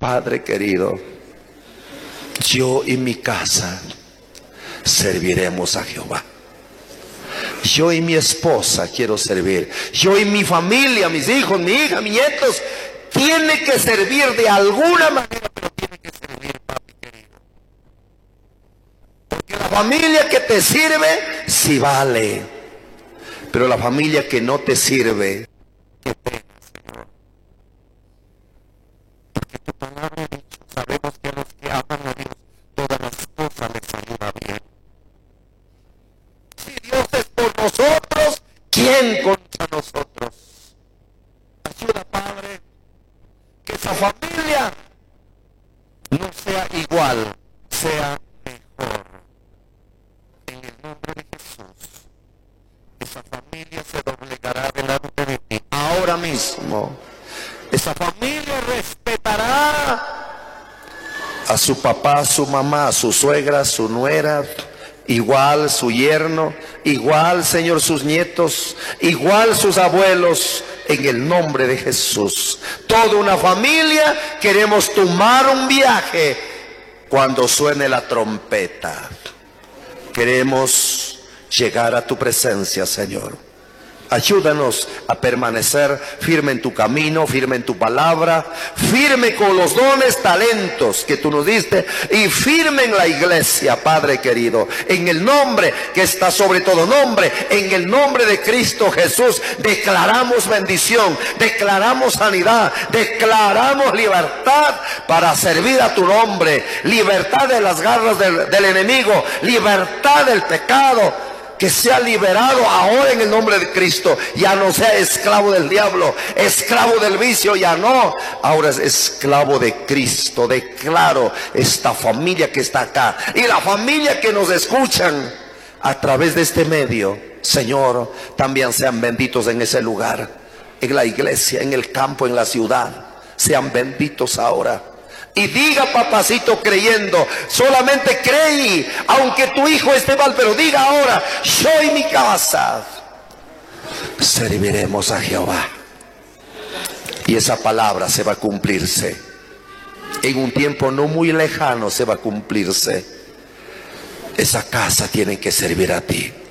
Padre querido, yo y mi casa serviremos a Jehová. Yo y mi esposa quiero servir. Yo y mi familia, mis hijos, mi hija, mis nietos, tiene que servir de alguna manera, pero tiene que servir, papi querido. Porque la familia que te sirve, sí vale. Pero la familia que no te sirve, qué pena, Señor. Porque tu palabra ha dicho, sabemos que a los que aman a Dios, todas las cosas les ayudan bien. Si Dios es por nosotros, ¿quién contra nosotros? Ayuda, Padre, que esa familia no sea igual, sea mejor. En el nombre de Jesús, esa familia se doblegará delante de ti ahora mismo. Esa familia respetará a su papá, a su mamá, a su suegra, a su nuera, igual su yerno, igual, Señor, sus nietos, igual sus abuelos, en el nombre de Jesús. Toda una familia queremos tomar un viaje cuando suene la trompeta. Queremos llegar a tu presencia, Señor. Ayúdanos a permanecer firme en tu camino, firme en tu palabra, firme con los dones, talentos que tú nos diste, y firme en la iglesia, Padre querido, en el nombre que está sobre todo nombre, en el nombre de Cristo Jesús. Declaramos bendición, declaramos sanidad, declaramos libertad para servir a tu nombre, libertad de las garras del enemigo, libertad del pecado. Que sea liberado ahora en el nombre de Cristo. Ya no sea esclavo del diablo, esclavo del vicio, ya no. Ahora es esclavo de Cristo. Declaro esta familia que está acá y la familia que nos escuchan a través de este medio, Señor, también sean benditos en ese lugar, en la iglesia, en el campo, en la ciudad. Sean benditos ahora. Y diga, papacito, creyendo, solamente creí, aunque tu hijo esté mal, pero diga ahora, yo y mi casa serviremos a Jehová. Y esa palabra se va a cumplirse. En un tiempo no muy lejano se va a cumplirse. Esa casa tiene que servir a ti.